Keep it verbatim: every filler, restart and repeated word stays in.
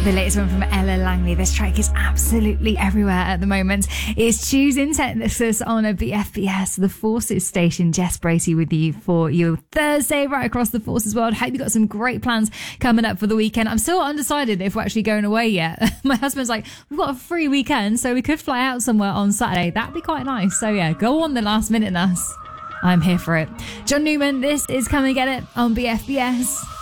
The latest one from Ella Langley. This track is absolutely everywhere at the moment. It's Tuesday Texas on a B F B S, the Forces station. Jess Bracey with you for your Thursday right across the Forces world. Hope you got some great plans coming up for the weekend. I'm still undecided if we're actually going away yet. My husband's like, we've got a free weekend, so we could fly out somewhere on Saturday. That'd be quite nice. So yeah, go on the last minute, Nas. I'm here for it. John Newman, this is Come and Get It on B F B S.